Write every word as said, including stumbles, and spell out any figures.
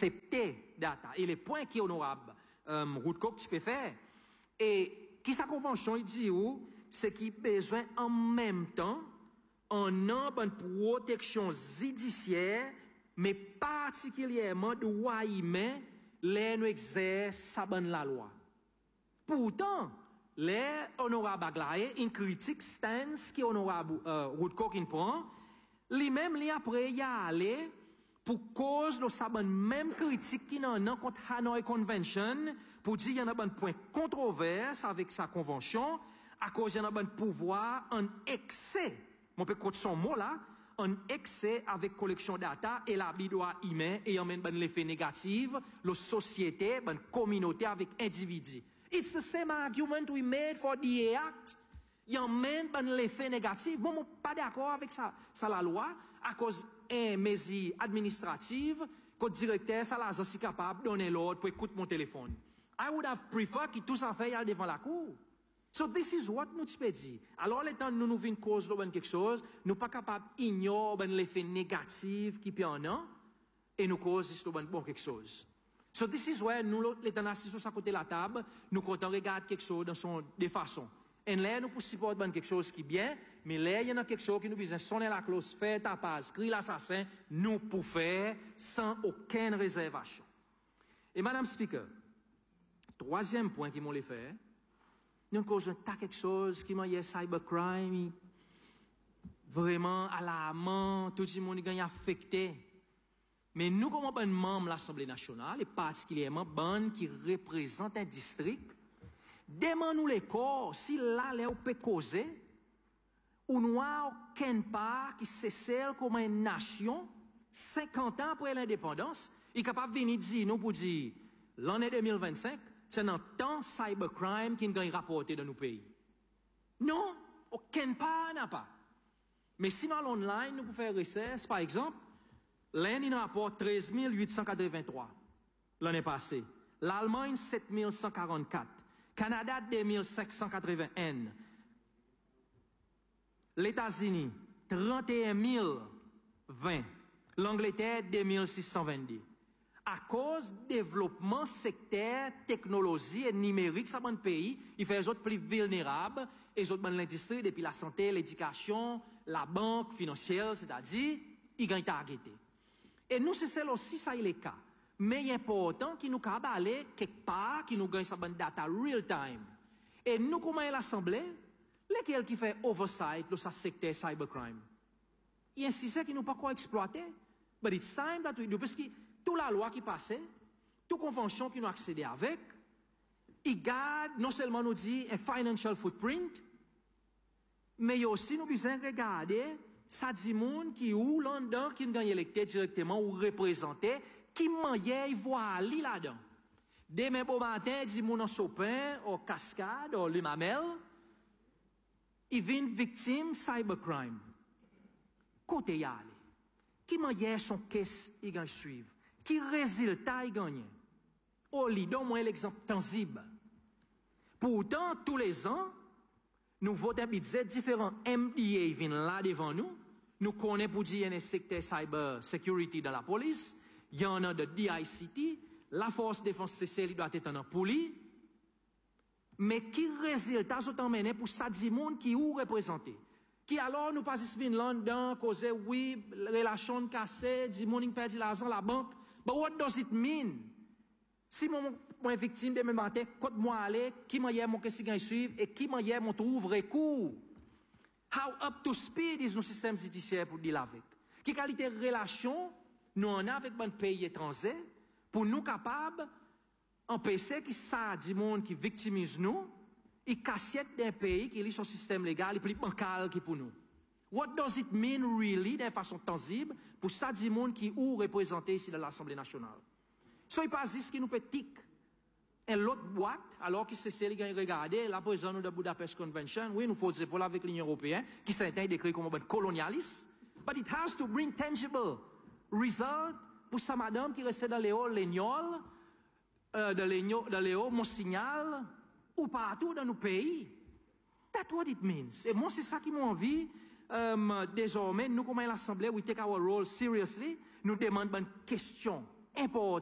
accepter data. Et les points qui honorables, euh, Woodcock, tu peux faire. Et qui sa convention, il dit où, c'est qu'il besoin en même temps, en une protection judiciaire, mais particulièrement de droit humain, les nous exerce sa bonne la loi. Pourtant, les honorables Aglaé, une critique stance qui honorable euh, Woodcock in prend, lui-même, lui après, il a allé pour cause de sa bonne même critique qui n'en a contre Hanoi Convention, pour dire qu'il y a un bon point controverse avec sa convention, à cause qu'il y a un bon pouvoir en excès. On peut contre son mot là, en excès avec collection data et l'habit droit humain et en même bon l'effet négatif, la société, bonne communauté avec individu. It's the same argument we made for the Act. Il y a même ben l'effet négatif. Bon, moi, pas d'accord avec ça, ça la loi, à cause d'un mesure administrative, que le directeur, ça l'a si capable de donner l'ordre pour écouter mon téléphone. I would have preferred que tout ça fait devant la cour. So this is what nous te dire. Alors, le temps nous nous vient cause de ben quelque chose, nous pas capable d'ignorer ben l'effet négatif qui peut en a, et nous cause de ben bon quelque chose. So this is where nous, les temps assis sur à côté de la table, nous quand on regarde quelque chose dans son, des façons. Et là, nous pouvons supporter quelque chose qui est bien, mais là, il y a quelque chose qui nous besoin sonner la cloche, faire tapage, crier l'assassin, nous pouvons faire sans aucune réservation. Et Madame Speaker, troisième point qui m'ont les fait, nous causons quelque chose qui m'a dit cybercrime, vraiment alarmant, tout le monde est affecté. Mais nous, comme un membre de l'Assemblée nationale, et particulièrement bon qui représente un district, demandons les corps si là, là, on peut causer, ou nous avons aucun part qui se celle comme une nation, cinquante ans après l'indépendance, est capable de venir dire, nous, pour dire, l'année deux mille vingt-cinq, c'est un temps cybercrime qui gagne rapporté dans nos pays. Non, aucun part n'a pas. Mais si dans l'online, nous pouvons faire recherche, par exemple, l'Inde, il rapporte treize mille huit cent quatre-vingt-trois l'année passée. L'Allemagne, sept mille cent quarante-quatre. Canada, deux mille cinq cent quatre-vingt-un. Les États-Unis, trente et un mille vingt. L'Angleterre, deux mille six cent vingt-deux. À cause du développement secteur, technologie et numérique, ça bon pays, il fait les autres plus vulnérables, et les autres l'industrie, depuis la santé, l'éducation, la banque financière, c'est-à-dire, ils gagnent targeté. Et nous, c'est celle aussi, ça est le cas. Mais il est important qu'il nous capable aller quelque part, qu'il nous gagne sa bonne data real time. Et nous, comment est l'Assemblée, lesquels qui fait oversight de sa secteur cybercrime. Il insiste qu'il nous pas quoi exploiter. But it's time that we do. Parce que toute la loi qui passait, toute convention qui nous accédait avec, il garde, non seulement nous dit un financial footprint, mais il aussi nous besoin de regarder ça dit monde qui ou l'endant qui nous gagne électé directement ou représenté, qui maniait voit li là-dedans. Demain bon matin, dit mon en sopin, au cascade, au limamel, il vient victime cybercrime. Côté y aller. Qui maniait son caisse, il gagne suivre. Qui résultat il gagne. Au lit, donne-moi l'exemple tangible. Pourtant, tous les ans, nous votons un budget différent. M D A vient là devant nous. Nous connaissons pour dire qu'il y a un secteur cyber security dans la police. Il y en a de D I C T. La force de défense C C L doit être en poli. Mais qui résultat sont emmenés pour ça dix monde qui ou représenté? Qui alors nous passons Finlande dans cause oui, relation cassée, dix monde qui perd l'argent la banque. But what does it mean? Si mon, mon victime de me matin, quand moi aller, qui m'a hier mon question gagne suivre et qui m'a hier mon trouve recours? How up to speed is nos systèmes judiciaires pour dire avec? Quelle qualité de relation nous en a avec un pays étranger pour nous capables empêcher que ça du monde qui victimise nous et cassette d'un pays qui est son système légal et plus bancal que pour nous. What does it mean really de façon tangible pour ça du monde qui ou représenté ici dans l'Assemblée nationale? Soyez pas juste qui nous peut tic. Et l'autre boîte, alors que c'est celle qui a regardé, la présidente de Budapest Convention, oui, nous faut dire pour avec l'Union européenne, qui s'intègre décrit comme un colonialiste, but it has to bring tangible result pour sa madame qui restait dans les hauts, l'Ignol, euh, dans les hauts, Monsignal, ou partout dans nos pays. That's what it means. Et moi, c'est ça qui m'a envie, euh, désormais, nous, comme l'Assemblée, we take our role seriously, nous demandons une question importante.